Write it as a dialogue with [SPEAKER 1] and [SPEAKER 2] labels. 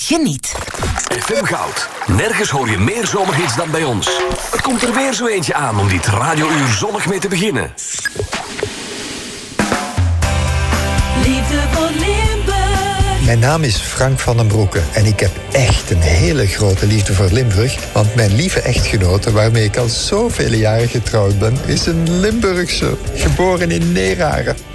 [SPEAKER 1] Geniet.
[SPEAKER 2] FM Goud. Nergens hoor je meer zomerhits dan bij ons. Er komt er weer zo eentje aan om dit radiouur zonnig mee te beginnen.
[SPEAKER 3] Liefde voor Limburg.
[SPEAKER 4] Mijn naam is Frank van den Broeke en ik heb echt een hele grote liefde voor Limburg. Want mijn lieve echtgenote, waarmee ik al zoveel jaren getrouwd ben, is een Limburgse, geboren in Neerharen.